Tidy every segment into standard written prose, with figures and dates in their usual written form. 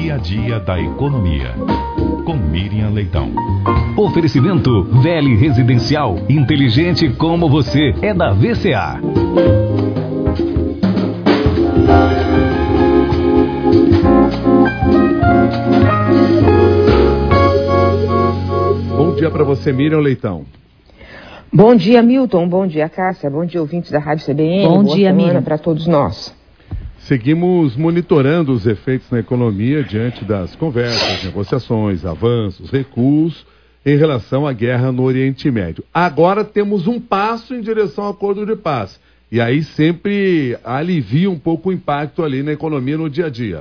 dia a dia da economia. Com Miriam Leitão. Oferecimento Vele Residencial. Inteligente como você. É da VCA. Bom dia para você, Miriam Leitão. Bom dia, Milton. Bom dia, Cássia. Bom dia, ouvintes da Rádio CBN. Bom dia, Miriam. Para todos nós. Seguimos monitorando os efeitos na economia diante das conversas, negociações, avanços, recuos em relação à guerra no Oriente Médio. Agora temos um passo em direção ao acordo de paz. E aí sempre alivia um pouco o impacto ali na economia no dia a dia.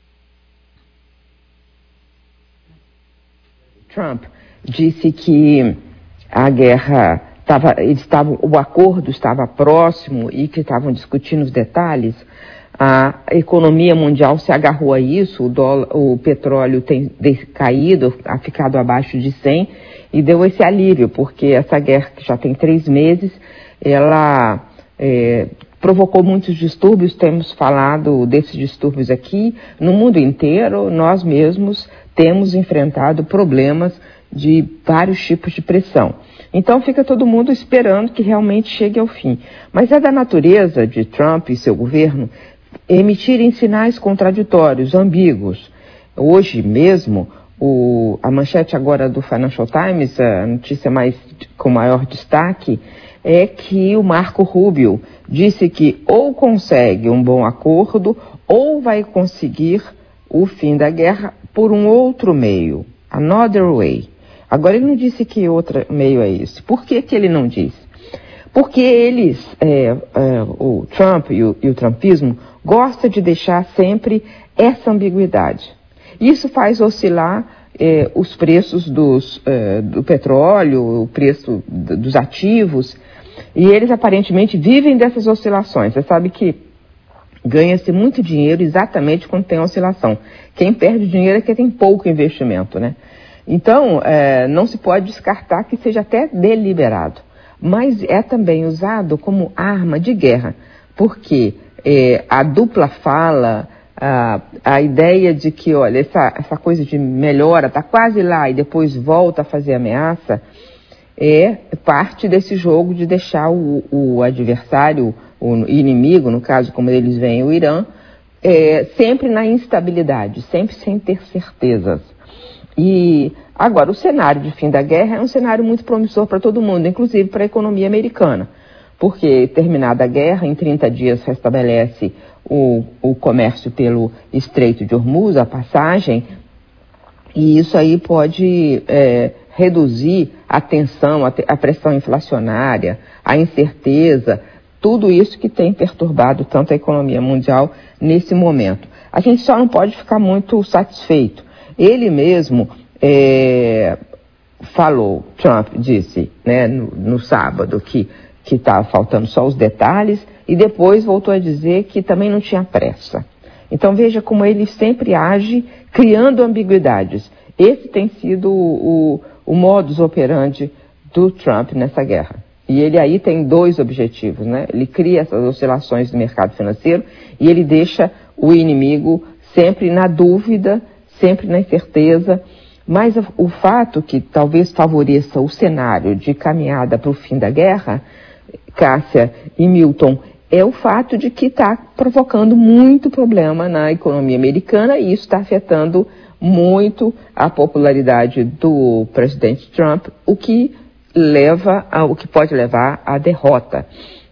Trump disse que a guerra o acordo estava próximo e que estavam discutindo os detalhes. A economia mundial se agarrou a isso, o petróleo tem caído, ha ficado abaixo de 100 e deu esse alívio, porque essa guerra que já tem 3 meses, ela provocou muitos distúrbios, temos falado desses distúrbios aqui, no mundo inteiro nós mesmos temos enfrentado problemas de vários tipos de pressão. Então fica todo mundo esperando que realmente chegue ao fim. Mas é da natureza de Trump e seu governo emitirem sinais contraditórios, ambíguos. Hoje mesmo, a manchete agora do Financial Times, a notícia com maior destaque, é que o Marco Rubio disse que ou consegue um bom acordo ou vai conseguir o fim da guerra por um outro meio, another way. Agora ele não disse que outro meio é esse. Por que ele não disse? Porque eles, o Trump e o trumpismo, gosta de deixar sempre essa ambiguidade. Isso faz oscilar os preços do petróleo, o preço dos ativos, e eles aparentemente vivem dessas oscilações. Você sabe que ganha-se muito dinheiro exatamente quando tem oscilação. Quem perde dinheiro é quem tem pouco investimento, né? Então, não se pode descartar que seja até deliberado, mas é também usado como arma de guerra, porque a dupla fala, a ideia de que, olha, essa coisa de melhora, está quase lá e depois volta a fazer ameaça, é parte desse jogo de deixar o adversário, o inimigo, no caso como eles veem o Irã, sempre na instabilidade, sempre sem ter certezas. E agora, o cenário de fim da guerra é um cenário muito promissor para todo mundo, inclusive para a economia americana, porque terminada a guerra, em 30 dias restabelece o comércio pelo Estreito de Hormuz, a passagem, e isso aí pode reduzir a tensão, a pressão inflacionária, a incerteza, tudo isso que tem perturbado tanto a economia mundial nesse momento. A gente só não pode ficar muito satisfeito. Ele mesmo Trump disse, né, no sábado que estava faltando só os detalhes e depois voltou a dizer que também não tinha pressa. Então veja como ele sempre age criando ambiguidades. Esse tem sido o modus operandi do Trump nessa guerra. E ele aí tem 2 objetivos, né? Ele cria essas oscilações do mercado financeiro e ele deixa o inimigo sempre na dúvida, sempre na incerteza, mas o fato que talvez favoreça o cenário de caminhada para o fim da guerra, Cássia e Milton, é o fato de que está provocando muito problema na economia americana e isso está afetando muito a popularidade do presidente Trump, o que pode levar à derrota.